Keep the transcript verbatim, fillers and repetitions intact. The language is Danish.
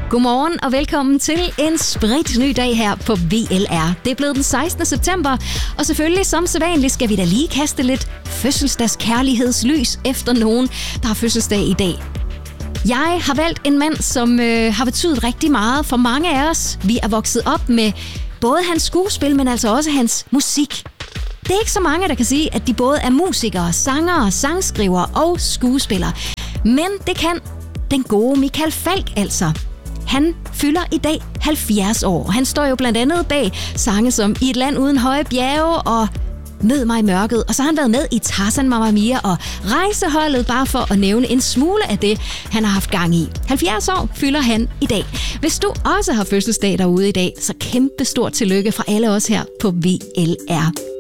Godmorgen og velkommen til en spritny dag her på V L R. Det er blevet den sekstende september, og selvfølgelig som sædvanligt skal vi da lige kaste lidt fødselsdagskærlighedslys efter nogen, der har fødselsdag i dag. Jeg har valgt en mand, som øh, har betydet rigtig meget for mange af os. Vi er vokset op med både hans skuespil, men altså også hans musik. Det er ikke så mange, der kan sige, at de både er musikere, sangere, sangskrivere og skuespillere. Men det kan den gode Michael Falch altså. Han fylder i dag halvfjerds år. Han står jo blandt andet bag sange som I et land uden høje bjerge og Mød mig i mørket. Og så har han været med i Tarzan, Mamma Mia og Rejseholdet, bare for at nævne en smule af det, han har haft gang i. halvfjerds år fylder han i dag. Hvis du også har fødselsdag derude i dag, så kæmpe stort tillykke fra alle os her på V L R.